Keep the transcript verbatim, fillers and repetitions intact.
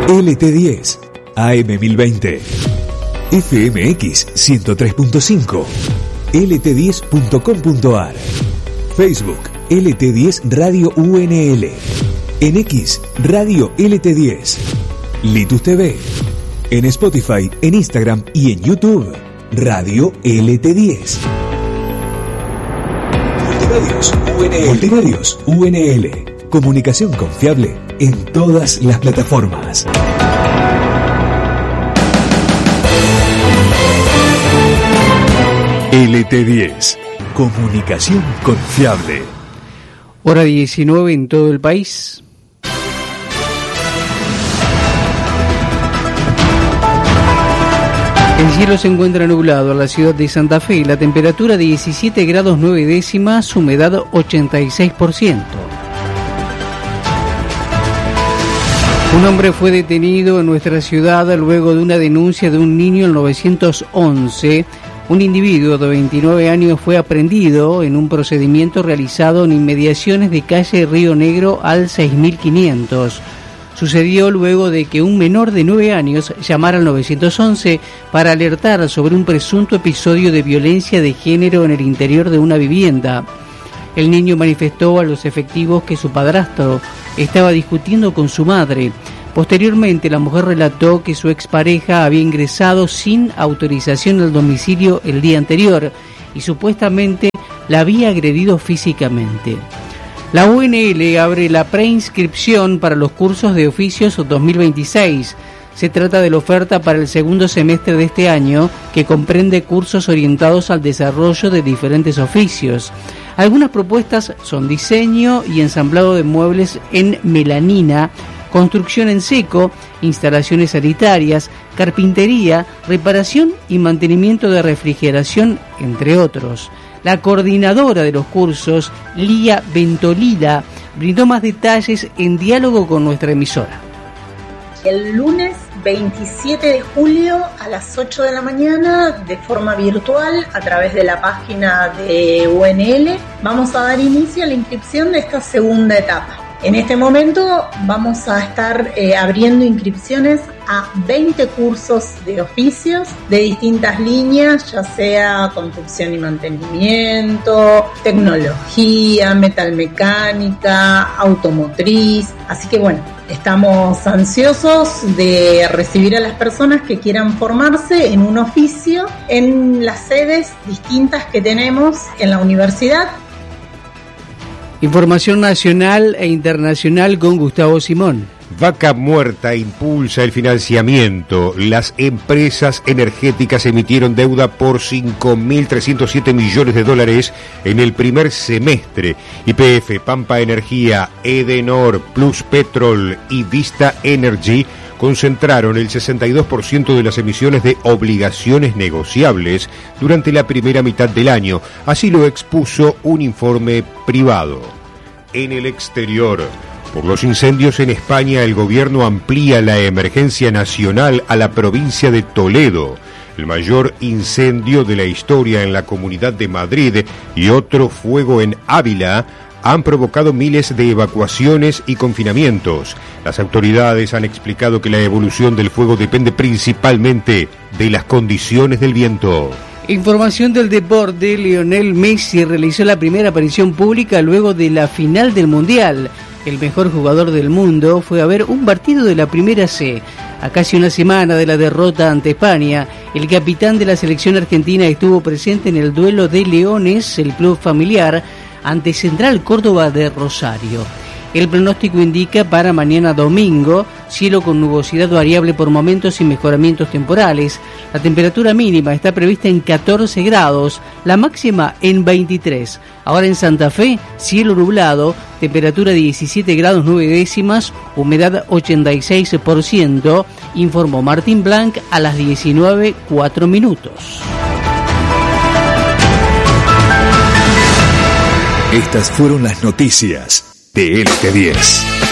L T diez, A M mil veinte, F M X ciento tres punto cinco, L T diez punto com punto a r, Facebook L T diez Radio U N L, en X Radio L T diez, Litus T V, en Spotify, en Instagram y en YouTube Radio L T diez. Multimedios U N L. Multimedios U N L. Comunicación confiable en todas las plataformas. L T diez. Comunicación confiable. Hora diecinueve en todo el país. El cielo se encuentra nublado en la ciudad de Santa Fe, la temperatura diecisiete grados nueve décimas, humedad ochenta y seis por ciento. Un hombre fue detenido en nuestra ciudad luego de una denuncia de un niño en novecientos once. Un individuo de veintinueve años fue aprehendido en un procedimiento realizado en inmediaciones de calle Río Negro al seis mil quinientos. Sucedió luego de que un menor de nueve años llamara al novecientos once para alertar sobre un presunto episodio de violencia de género en el interior de una vivienda. El niño manifestó a los efectivos que su padrastro estaba discutiendo con su madre. Posteriormente, la mujer relató que su expareja había ingresado sin autorización al domicilio el día anterior y supuestamente la había agredido físicamente. La U N L abre la preinscripción para los cursos de oficios dos mil veintiséis. Se trata de la oferta para el segundo semestre de este año, que comprende cursos orientados al desarrollo de diferentes oficios. Algunas propuestas son diseño y ensamblado de muebles en melanina, construcción en seco, instalaciones sanitarias, carpintería, reparación y mantenimiento de refrigeración, entre otros. La coordinadora de los cursos, Lía Ventolida, brindó más detalles en diálogo con nuestra emisora. El lunes veintisiete de julio a las ocho de la mañana, de forma virtual, a través de la página de U N L, vamos a dar inicio a la inscripción de esta segunda etapa. En este momento vamos a estar eh, abriendo inscripciones a veinte cursos de oficios de distintas líneas, ya sea construcción y mantenimiento, tecnología, metalmecánica, automotriz. Así que bueno, estamos ansiosos de recibir a las personas que quieran formarse en un oficio en las sedes distintas que tenemos en la universidad. Información nacional e internacional con Gustavo Simón. Vaca Muerta impulsa el financiamiento. Las empresas energéticas emitieron deuda por cinco mil trescientos siete millones de dólares en el primer semestre. Y P F, Pampa Energía, Edenor, Plus Petrol y Vista Energy concentraron el sesenta y dos por ciento de las emisiones de obligaciones negociables durante la primera mitad del año. Así lo expuso un informe privado. En el exterior, por los incendios en España, el gobierno amplía la emergencia nacional a la provincia de Toledo. El mayor incendio de la historia en la Comunidad de Madrid y otro fuego en Ávila han provocado miles de evacuaciones y confinamientos. Las autoridades han explicado que la evolución del fuego depende principalmente de las condiciones del viento. Información del deporte. Lionel Messi realizó la primera aparición pública luego de la final del Mundial. El mejor jugador del mundo fue a ver un partido de la Primera C. A casi una semana de la derrota ante España, el capitán de la selección argentina estuvo presente en el duelo de Leones, el club familiar, ante Central Córdoba de Rosario. El pronóstico indica para mañana domingo, cielo con nubosidad variable por momentos y mejoramientos temporales. La temperatura mínima está prevista en catorce grados, la máxima en veintitrés. Ahora en Santa Fe, cielo nublado, temperatura diecisiete grados nueve décimas, humedad ochenta y seis por ciento, informó Martín Blanc a las diecinueve cuatro minutos. Estas fueron las noticias de L T diez.